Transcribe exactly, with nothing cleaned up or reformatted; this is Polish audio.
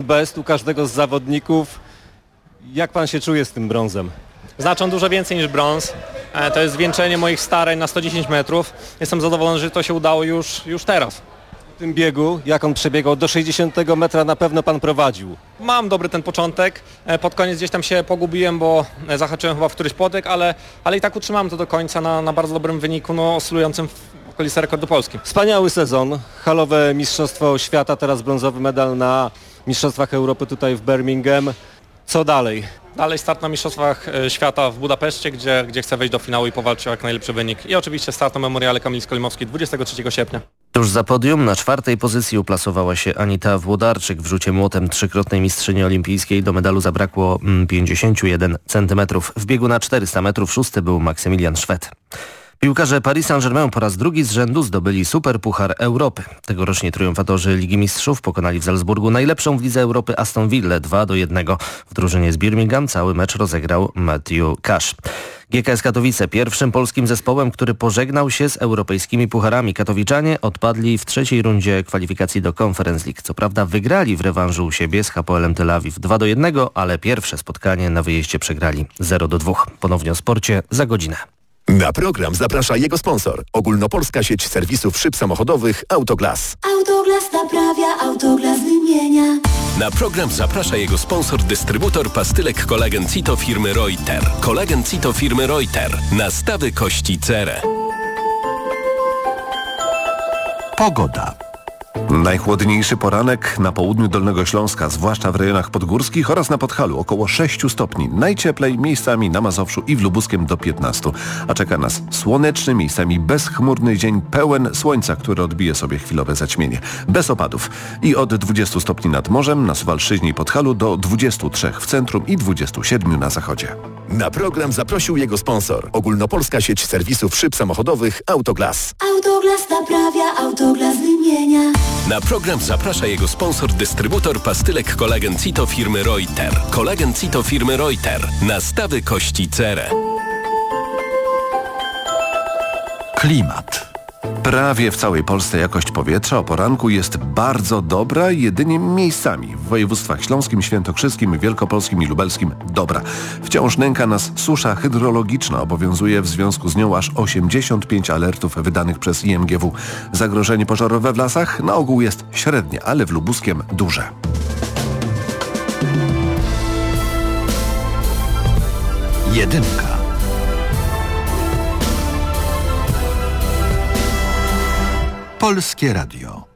best u każdego z zawodników. Jak pan się czuje z tym brązem? Znaczą dużo więcej niż brąz. E, To jest zwieńczenie moich starań na sto dziesięć metrów. Jestem zadowolony, że to się udało już, już teraz. W tym biegu, jak on przebiegał, do sześćdziesiątego metra na pewno pan prowadził. Mam dobry ten początek. E, Pod koniec gdzieś tam się pogubiłem, bo e, zahaczyłem chyba w któryś płotek, ale, ale i tak utrzymałem to do końca na, na bardzo dobrym wyniku, no, oscylującym w okolicy rekordu Polski. Wspaniały sezon, halowe Mistrzostwo Świata, teraz brązowy medal na Mistrzostwach Europy tutaj w Birmingham. Co dalej? Dalej start na Mistrzostwach e, Świata w Budapeszcie, gdzie, gdzie chcę wejść do finału i powalczyć o jak najlepszy wynik. I oczywiście start na Memoriale Kamili Skolimowskiej dwudziestego trzeciego sierpnia. Tuż za podium na czwartej pozycji uplasowała się Anita Włodarczyk. W rzucie młotem trzykrotnej mistrzyni olimpijskiej do medalu zabrakło mm, pięćdziesiąt jeden centymetrów. W biegu na czterysta metrów szósty był Maksymilian Szwed. Piłkarze Paris Saint-Germain po raz drugi z rzędu zdobyli Superpuchar Europy. Tegoroczni triumfatorzy Ligi Mistrzów pokonali w Salzburgu najlepszą w Lidze Europy Aston Villę dwa do jednego. W drużynie z Birmingham cały mecz rozegrał Matthew Cash. G K S Katowice pierwszym polskim zespołem, który pożegnał się z europejskimi pucharami. Katowiczanie odpadli w trzeciej rundzie kwalifikacji do Conference League. Co prawda wygrali w rewanżu u siebie z Hapoelem Tel Awiw dwa do jednego, ale pierwsze spotkanie na wyjeździe przegrali zero do dwóch. Ponownie o sporcie za godzinę. Na program zaprasza jego sponsor. Ogólnopolska sieć serwisów szyb samochodowych Autoglas. Autoglas naprawia, Autoglas wymienia. Na program zaprasza jego sponsor, dystrybutor pastylek kolagen Cito firmy Reuter. Kolagen Cito firmy Reuter. Nastawy kości cerę. Pogoda. Najchłodniejszy poranek na południu Dolnego Śląska, zwłaszcza w rejonach podgórskich oraz na Podhalu, około sześć stopni. Najcieplej miejscami na Mazowszu i w Lubuskiem do piętnastu. A czeka nas słoneczny, miejscami bezchmurny dzień pełen słońca, które odbije sobie chwilowe zaćmienie. Bez opadów. I od dwudziestu stopni nad morzem, na Suwalszyźnie i Podhalu do dwudziestu trzech w centrum i dwudziestu siedmiu na zachodzie. Na program zaprosił jego sponsor. Ogólnopolska sieć serwisów szyb samochodowych Autoglas. Autoglas naprawia, Autoglas wymienia. Na program zaprasza jego sponsor, dystrybutor pastylek kolagen Cito firmy Reuter. Kolagen Cito firmy Reuter. Nastawy kości cerę. Klimat. Prawie w całej Polsce jakość powietrza o poranku jest bardzo dobra, jedynie miejscami. W województwach śląskim, świętokrzyskim, wielkopolskim i lubelskim dobra. Wciąż nęka nas susza hydrologiczna. Obowiązuje w związku z nią aż osiemdziesiąt pięć alertów wydanych przez I M G W. Zagrożenie pożarowe w lasach na ogół jest średnie, ale w lubuskiem duże. Jedynka. Polskie Radio.